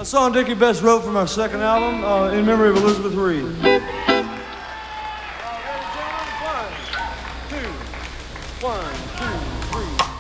A song Dickie Betts wrote from our second album, in memory of Elizabeth Reed. One, two, three.